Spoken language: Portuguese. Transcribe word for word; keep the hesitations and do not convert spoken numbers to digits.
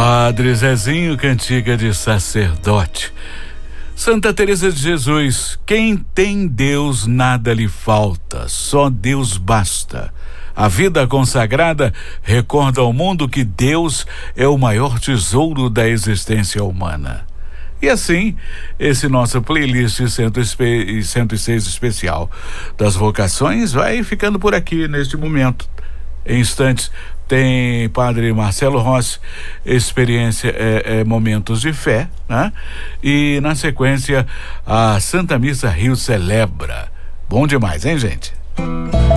Padre Zezinho, cantiga de sacerdote. Santa Teresa de Jesus, quem tem Deus nada lhe falta, só Deus basta. A vida consagrada recorda ao mundo que Deus é o maior tesouro da existência humana. E assim, esse nosso playlist cento e seis especial das vocações vai ficando por aqui neste momento. Em instantes tem Padre Marcelo Rossi, experiência, é, é, momentos de fé, né? E na sequência a Santa Missa Rio celebra. Bom demais, hein, gente?